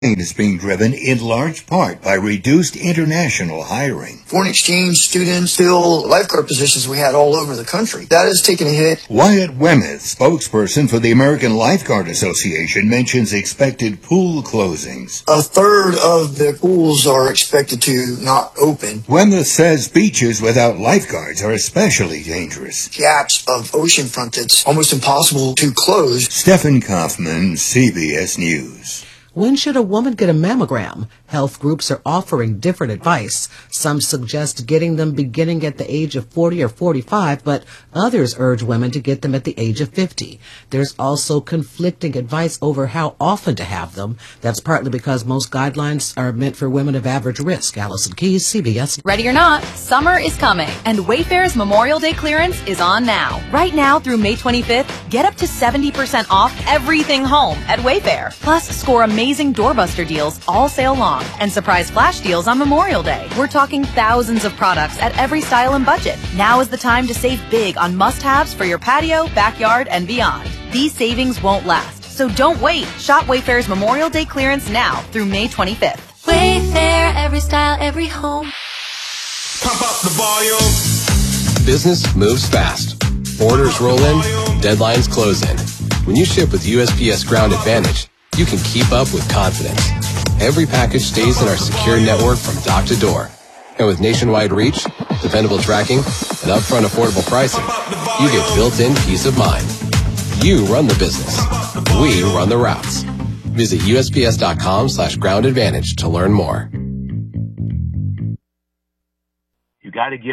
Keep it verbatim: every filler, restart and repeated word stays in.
is being driven in large part by reduced international hiring. Foreign exchange students fill lifeguard positions we had all over the country. That has taken a hit. Wyatt Wemeth, spokesperson for the American Lifeguard Association, mentions expected pool closings. A third of the pools are expected to not open. Wemeth says beaches without lifeguards are especially dangerous. Gaps of oceanfront that's almost impossible to close. Stephen Kaufman, C B S News. When should a woman get a mammogram? Health groups are offering different advice. Some suggest getting them beginning at the age of forty or forty-five, but others urge women to get them at the age of fifty. There's also conflicting advice over how often to have them. That's partly because most guidelines are meant for women of average risk. Allison Keyes, C B S. Ready or not, summer is coming, and Wayfair's Memorial Day clearance is on now. Right now through May twenty-fifth, get up to seventy percent off everything home at Wayfair. Plus, score amazing doorbuster deals all sale long and surprise flash deals on Memorial Day. We're talking thousands of products at every style and budget. Now is the time to save big on must-haves for your patio, backyard, and beyond. These savings won't last, so don't wait. Shop Wayfair's Memorial Day clearance now through May twenty-fifth. Wayfair, every style, every home. Pump up the volume. Business moves fast. Orders roll in, deadlines close in. When you ship with U S P S Ground Advantage, you can keep up with confidence. Every package stays in our secure network from dock to door. And with nationwide reach, dependable tracking, and upfront affordable pricing, you get built-in peace of mind. You run the business. We run the routes. Visit U S P S dot com slash ground advantage to learn more. You got to give